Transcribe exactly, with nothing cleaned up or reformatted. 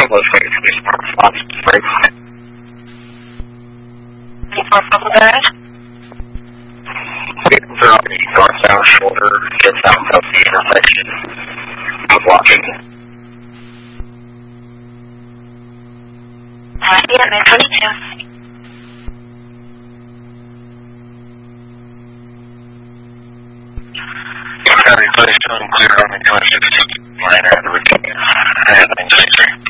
English way to this part of the break. For Purple Garage? They're on the north-south shoulder, just south of the intersection of Washington. Uh, yeah, nine twenty-two. Everybody's doing clear on the twenty-six line at the Virginia. nine twenty-three.